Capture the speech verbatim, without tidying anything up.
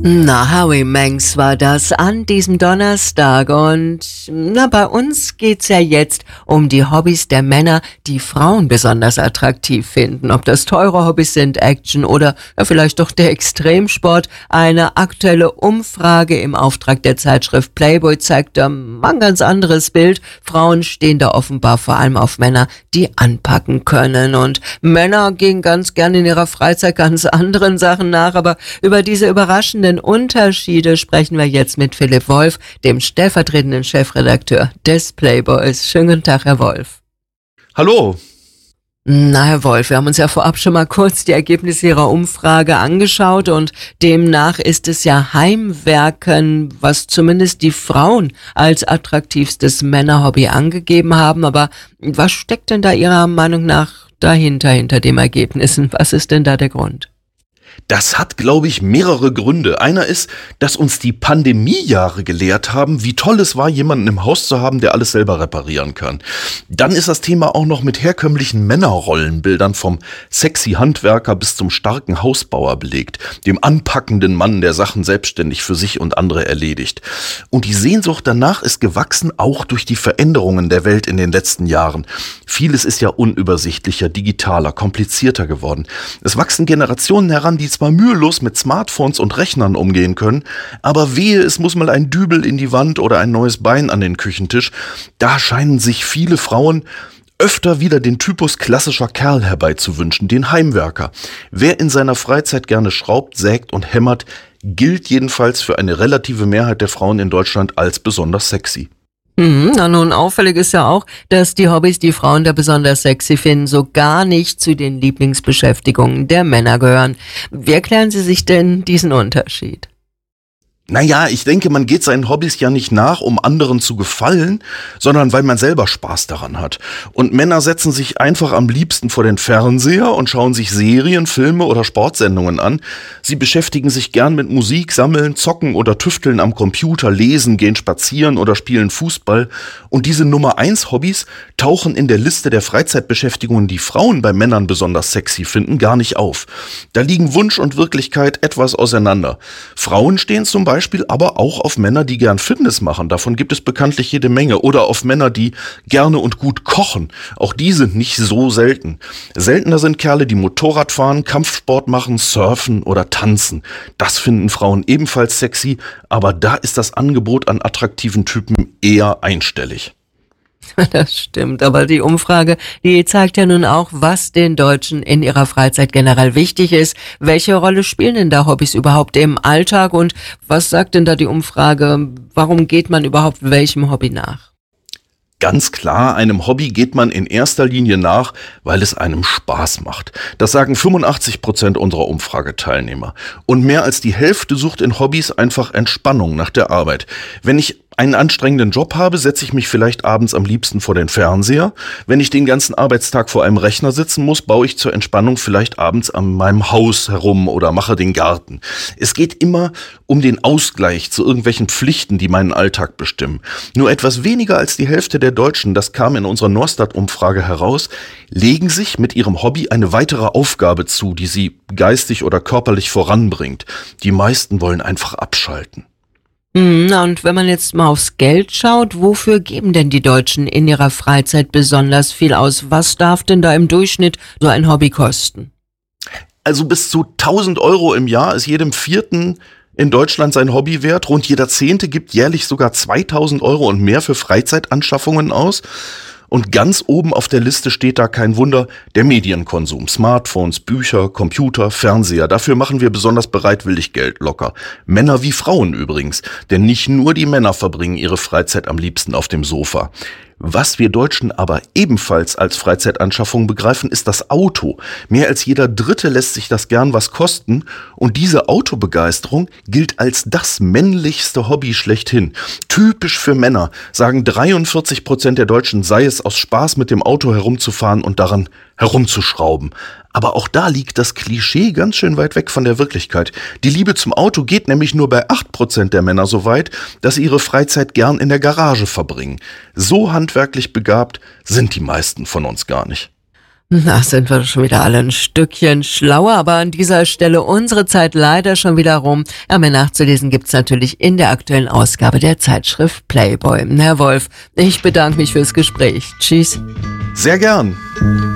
Na, Howie Manx war das an diesem Donnerstag und na, bei uns geht's ja jetzt um die Hobbys der Männer, die Frauen besonders attraktiv finden. Ob das teure Hobbys sind, Action oder ja, vielleicht doch der Extremsport. Eine aktuelle Umfrage im Auftrag der Zeitschrift Playboy zeigt da ein ganz anderes Bild. Frauen stehen da offenbar vor allem auf Männer, die anpacken können. Und Männer gehen ganz gern in ihrer Freizeit ganz anderen Sachen nach, aber über diese überraschenden Unterschiede sprechen wir jetzt mit Philipp Wolf, dem stellvertretenden Chefredakteur des Playboys. Schönen guten Tag, Herr Wolf. Hallo. Na, Herr Wolf, wir haben uns ja vorab schon mal kurz die Ergebnisse Ihrer Umfrage angeschaut und demnach ist es ja Heimwerken, was zumindest die Frauen als attraktivstes Männerhobby angegeben haben. Aber was steckt denn da Ihrer Meinung nach dahinter, hinter den Ergebnissen? Was ist denn da der Grund? Das hat, glaube ich, mehrere Gründe. Einer ist, dass uns die Pandemiejahre gelehrt haben, wie toll es war, jemanden im Haus zu haben, der alles selber reparieren kann. Dann ist das Thema auch noch mit herkömmlichen Männerrollenbildern vom sexy Handwerker bis zum starken Hausbauer belegt, dem anpackenden Mann, der Sachen selbstständig für sich und andere erledigt. Und die Sehnsucht danach ist gewachsen, auch durch die Veränderungen der Welt in den letzten Jahren. Vieles ist ja unübersichtlicher, digitaler, komplizierter geworden. Es wachsen Generationen heran, die zwar mühelos mit Smartphones und Rechnern umgehen können, aber wehe, es muss mal ein Dübel in die Wand oder ein neues Bein an den Küchentisch. Da scheinen sich viele Frauen öfter wieder den Typus klassischer Kerl herbeizuwünschen, den Heimwerker. Wer in seiner Freizeit gerne schraubt, sägt und hämmert, gilt jedenfalls für eine relative Mehrheit der Frauen in Deutschland als besonders sexy. Mhm, na nun, auffällig ist ja auch, dass die Hobbys, die Frauen da besonders sexy finden, so gar nicht zu den Lieblingsbeschäftigungen der Männer gehören. Wie erklären Sie sich denn diesen Unterschied? Naja, ich denke, man geht seinen Hobbys ja nicht nach, um anderen zu gefallen, sondern weil man selber Spaß daran hat. Und Männer setzen sich einfach am liebsten vor den Fernseher und schauen sich Serien, Filme oder Sportsendungen an. Sie beschäftigen sich gern mit Musik, sammeln, zocken oder tüfteln am Computer, lesen, gehen spazieren oder spielen Fußball. Und diese Nummer eins Hobbys tauchen in der Liste der Freizeitbeschäftigungen, die Frauen bei Männern besonders sexy finden, gar nicht auf. Da liegen Wunsch und Wirklichkeit etwas auseinander. Frauen stehen zum Beispiel Beispiel aber auch auf Männer, die gern Fitness machen. Davon gibt es bekanntlich jede Menge. Oder auf Männer, die gerne und gut kochen. Auch die sind nicht so selten. Seltener sind Kerle, die Motorrad fahren, Kampfsport machen, surfen oder tanzen. Das finden Frauen ebenfalls sexy, aber da ist das Angebot an attraktiven Typen eher einstellig. Das stimmt, aber die Umfrage, die zeigt ja nun auch, was den Deutschen in ihrer Freizeit generell wichtig ist. Welche Rolle spielen denn da Hobbys überhaupt im Alltag und was sagt denn da die Umfrage? Warum geht man überhaupt welchem Hobby nach? Ganz klar, einem Hobby geht man in erster Linie nach, weil es einem Spaß macht. Das sagen fünfundachtzig Prozent unserer Umfrageteilnehmer. Und mehr als die Hälfte sucht in Hobbys einfach Entspannung nach der Arbeit. Wenn ich einen anstrengenden Job habe, setze ich mich vielleicht abends am liebsten vor den Fernseher. Wenn ich den ganzen Arbeitstag vor einem Rechner sitzen muss, baue ich zur Entspannung vielleicht abends an meinem Haus herum oder mache den Garten. Es geht immer um den Ausgleich zu irgendwelchen Pflichten, die meinen Alltag bestimmen. Nur etwas weniger als die Hälfte der Deutschen, das kam in unserer Norstat-Umfrage heraus, legen sich mit ihrem Hobby eine weitere Aufgabe zu, die sie geistig oder körperlich voranbringt. Die meisten wollen einfach abschalten. Na, und wenn man jetzt mal aufs Geld schaut, wofür geben denn die Deutschen in ihrer Freizeit besonders viel aus? Was darf denn da im Durchschnitt so ein Hobby kosten? Also bis zu tausend Euro im Jahr ist jedem Vierten in Deutschland sein Hobby wert. Rund jeder Zehnte gibt jährlich sogar zweitausend Euro und mehr für Freizeitanschaffungen aus. Und ganz oben auf der Liste steht da, kein Wunder, der Medienkonsum. Smartphones, Bücher, Computer, Fernseher. Dafür machen wir besonders bereitwillig Geld locker. Männer wie Frauen übrigens. Denn nicht nur die Männer verbringen ihre Freizeit am liebsten auf dem Sofa. Was wir Deutschen aber ebenfalls als Freizeitanschaffung begreifen, ist das Auto. Mehr als jeder Dritte lässt sich das gern was kosten und diese Autobegeisterung gilt als das männlichste Hobby schlechthin. Typisch für Männer, sagen dreiundvierzig Prozent der Deutschen, sei es aus Spaß mit dem Auto herumzufahren und daran herumzuschrauben. Aber auch da liegt das Klischee ganz schön weit weg von der Wirklichkeit. Die Liebe zum Auto geht nämlich nur bei acht Prozent der Männer so weit, dass sie ihre Freizeit gern in der Garage verbringen. So handwerklich begabt sind die meisten von uns gar nicht. Na, sind wir schon wieder alle ein Stückchen schlauer, aber an dieser Stelle unsere Zeit leider schon wieder rum. Ja, mehr nachzulesen gibt's natürlich in der aktuellen Ausgabe der Zeitschrift Playboy. Herr Wolf, ich bedanke mich fürs Gespräch. Tschüss. Sehr gern.